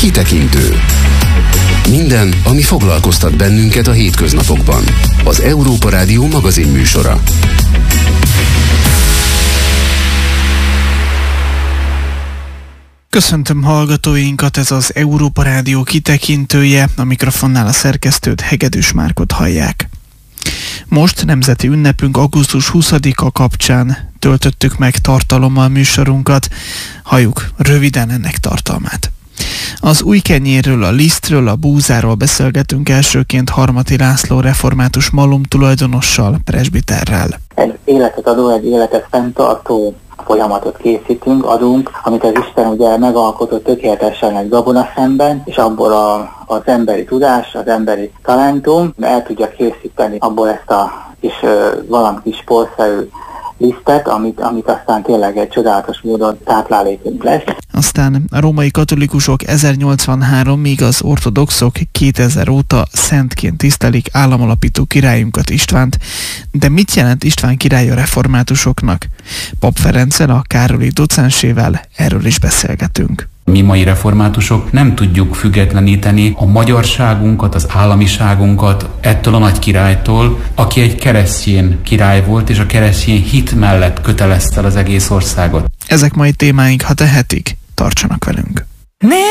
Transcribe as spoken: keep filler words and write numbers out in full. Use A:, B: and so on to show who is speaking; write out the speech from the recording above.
A: Kitekintő. Minden, ami foglalkoztat bennünket a hétköznapokban. Az Európa Rádió magazinműsora.
B: Köszöntöm hallgatóinkat, ez az Európa Rádió kitekintője, a mikrofonnál a szerkesztőt, Hegedűs Márkot hallják. Most nemzeti ünnepünk augusztus huszadika kapcsán töltöttük meg tartalommal műsorunkat, halljuk röviden ennek tartalmát. Az új kenyérről, a lisztről, a búzáról beszélgetünk elsőként Harmati László református malom tulajdonossal, presbiterrel.
C: Egy életet adó, egy életet fenntartó folyamatot készítünk, adunk, amit az Isten ugye megalkotott tökéletesen egy gabonaszemben, és abból a, az emberi tudás, az emberi talentum el tudja készíteni abból ezt a kis, valami kis porszerű lisztet, amit, amit aztán tényleg egy csodálatos módon táplálékunk lesz.
B: Aztán a római katolikusok ezernyolcvanhárom, míg az ortodoxok kétezer óta szentként tisztelik államalapító királyunkat, Istvánt. De mit jelent István király a reformátusoknak? Pap Ferenccel, a Károli docensével erről is beszélgetünk.
D: Mi mai reformátusok nem tudjuk függetleníteni a magyarságunkat, az államiságunkat ettől a nagy királytól, aki egy keresztény király volt, és a keresztény hit mellett kötelezte az egész országot.
B: Ezek mai témáink, ha tehetik, tartsanak velünk.